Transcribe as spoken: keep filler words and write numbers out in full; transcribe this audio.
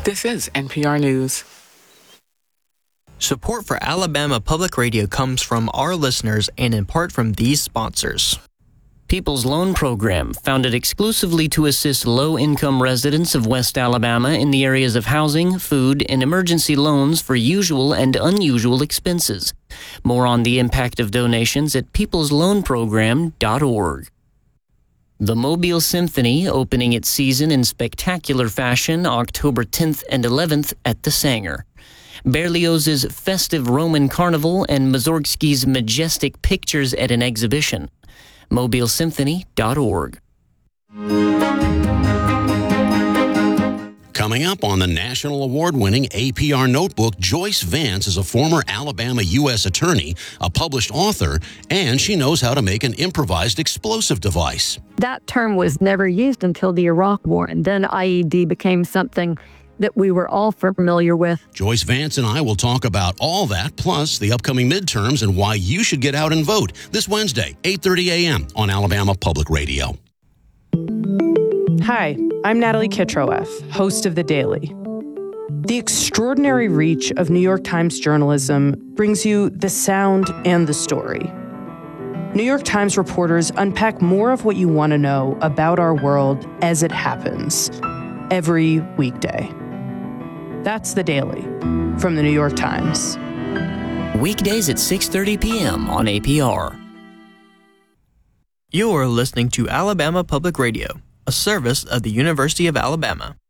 This is N P R News. Support for Alabama Public Radio comes from our listeners and in part from these sponsors. People's Loan Program, founded exclusively to assist low-income residents of West Alabama in the areas of housing, food, and emergency loans for usual and unusual expenses. More on the impact of donations at peoples loan program dot org. The Mobile Symphony, opening its season in spectacular fashion October tenth and eleventh at the Sanger. Berlioz's Festive Roman Carnival and Mussorgsky's Majestic Pictures at an exhibition. mobile symphony dot org. Coming up on the national award-winning A P R Notebook, Joyce Vance is a former Alabama U S attorney, a published author, and she knows how to make an improvised explosive device. That term was never used until the Iraq War, and then I E D became something that we were all familiar with. Joyce Vance and I will talk about all that, plus the upcoming midterms and why you should get out and vote this Wednesday, eight thirty a.m. on Alabama Public Radio. Hi, I'm Natalie Kitroeff, host of The Daily. The extraordinary reach of New York Times journalism brings you the sound and the story. New York Times reporters unpack more of what you want to know about our world as it happens, every weekday. That's The Daily from The New York Times. Weekdays at six thirty p.m. on A P R. You're listening to Alabama Public Radio, a service of the University of Alabama.